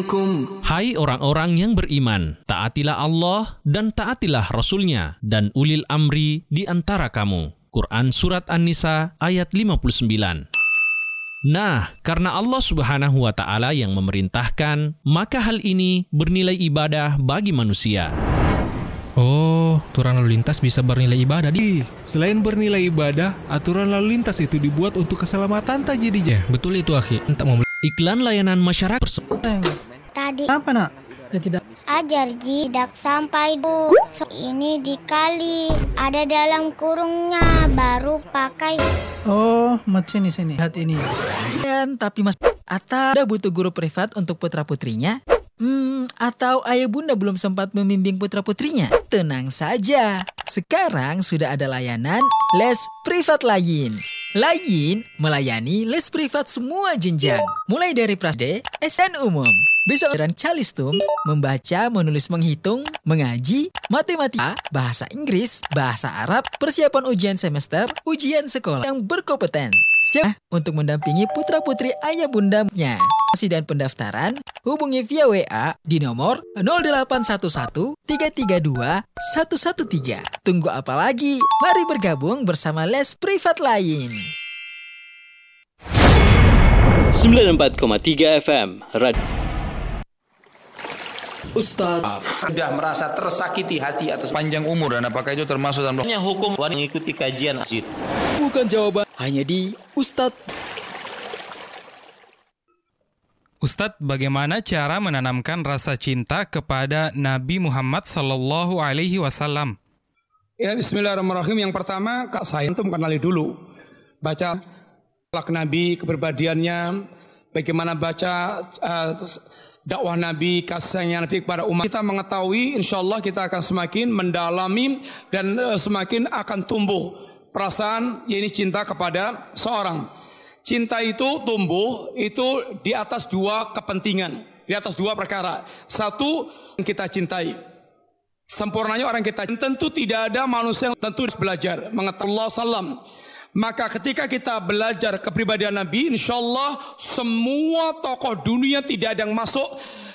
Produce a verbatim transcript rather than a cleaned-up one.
منكم. Hai orang-orang yang beriman, taatilah Allah dan taatilah Rasul-Nya dan ulil amri di antara kamu. Quran Surat An-Nisa ayat lima puluh sembilan. Nah, karena Allah Subhanahu wa Ta'ala yang memerintahkan, maka hal ini bernilai ibadah bagi manusia. Oh, aturan lalu lintas bisa bernilai ibadah di. Selain bernilai ibadah, aturan lalu lintas itu dibuat untuk keselamatan tak jadinya. Ya, betul itu akhi. Entah mau Iklan layanan masyarakat. Tadi apa nak? Ya tidak. ajar Ji, tidak sampai bu. So, ini dikali ada dalam kurungnya baru pakai. Oh, macam ini sini. Lihat ini. Dan tapi mas, atau ada butuh guru privat untuk putra putrinya? Hmm, atau ayah bunda belum sempat membimbing putra putrinya? Tenang saja, sekarang sudah ada layanan les privat lain. Lain melayani les privat semua jenjang, mulai dari Prasde, S N umum, bisa dan Calistum, membaca, menulis, menghitung, mengaji, matematika, bahasa Inggris, bahasa Arab, persiapan ujian semester, ujian sekolah yang berkompeten. Siap untuk mendampingi putra-putri ayah bundanya. Masih dan pendaftaran, hubungi via W A di nomor nol delapan satu satu tiga tiga dua satu satu tiga. Tunggu apa lagi? Mari bergabung bersama les privat lain. sembilan puluh empat koma tiga F M Radio. Ustaz sudah merasa tersakiti hati atau panjang umur, dan apakah itu termasuk dalam hukum mengikuti kajian masjid? Bukan jawaban hanya di Ustaz. Ustadz, bagaimana cara menanamkan rasa cinta kepada Nabi Muhammad sallallahu alaihi wasallam? Ya, bismillahirrahmanirrahim. Yang pertama, Kak saya itu mengenali dulu. Baca akhlak Nabi, kepribadiannya, bagaimana baca uh, dakwah Nabi, kasihnya Nabi kepada umat. Kita mengetahui, insya Allah kita akan semakin mendalami dan uh, semakin akan tumbuh perasaan, yaitu cinta kepada seorang. Cinta itu tumbuh itu di atas dua kepentingan, di atas dua perkara. Satu, yang kita cintai. Sempurnanya orang kita tentu tidak ada manusia yang tentu harus belajar mengetahui Allah salam. Maka ketika kita belajar kepribadian Nabi, insya Allah semua tokoh dunia tidak ada yang masuk